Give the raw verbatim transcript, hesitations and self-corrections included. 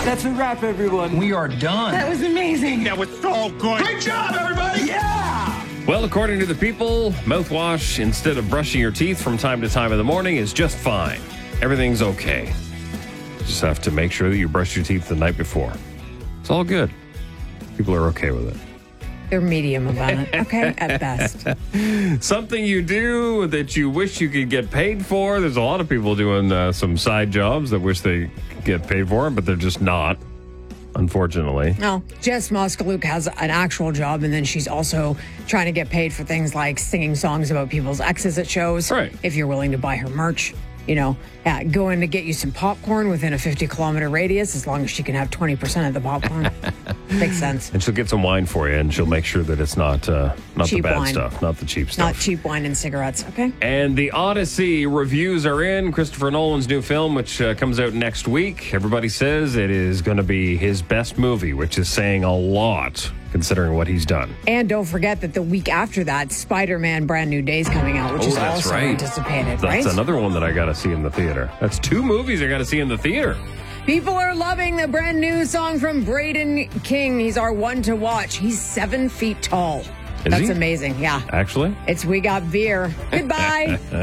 That's a wrap, everyone. We are done. That was amazing. That was so good. Great job, everybody! Yeah! Well, according to the people, mouthwash instead of brushing your teeth from time to time in the morning is just fine. Everything's okay. Just have to make sure that you brush your teeth the night before. It's all good. People are okay with it. They're medium about it. Okay, at best. Something you do that you wish you could get paid for. There's a lot of people doing uh, some side jobs that wish they could get paid for them, but they're just not, unfortunately. No, Jess Moskaluk has an actual job, and then she's also trying to get paid for things like singing songs about people's exes at shows. Right. If you're willing to buy her merch. You know, yeah, go in to get you some popcorn within a fifty kilometer radius as long as she can have twenty percent of the popcorn. Makes sense. And she'll get some wine for you, and she'll make sure that it's not uh, not Cheap the bad wine. stuff, not the cheap stuff. Not cheap wine and cigarettes, okay? And the Odyssey reviews are in. Christopher Nolan's new film, which uh, comes out next week. Everybody says it is going to be his best movie, which is saying a lot considering what he's done. And don't forget that the week after that, Spider-Man Brand New Day is coming out, which Oh, is that's also right. anticipated, That's right? another one that I got to see in the theater. That's two movies I got to see in the theater. People are loving the brand new song from Braden King. He's our one to watch. He's seven feet tall. Is That's he? amazing. Yeah. Actually? It's We Got Beer. Goodbye.